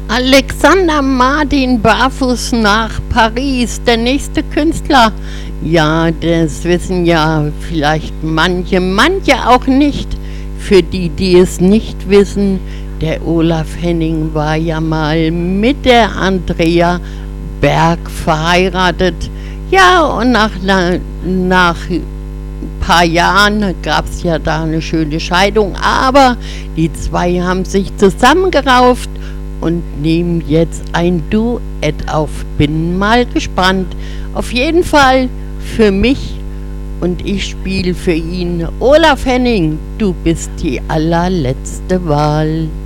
Alexander Martin barfuß nach Paris, der nächste Künstler. Ja, das wissen ja vielleicht manche auch nicht. Für die, die es nicht wissen, der Olaf Henning war ja mal mit der Andrea Berg verheiratet. Ja, und nach ein paar Jahren gab es ja da eine schöne Scheidung, aber die zwei haben sich zusammengerauft und nehmen jetzt ein Duett auf. Bin mal gespannt. Auf jeden Fall für mich und ich spiele für ihn. Olaf Henning, du bist die allerletzte Wahl.